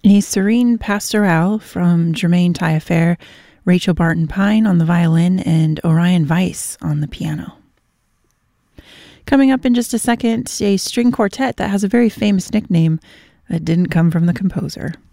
A serene pastoral from Germaine Taillefer, Rachel Barton Pine on the violin, and Orion Weiss on the piano. Coming up in just a second, a string quartet that has a very famous nickname that didn't come from the composer.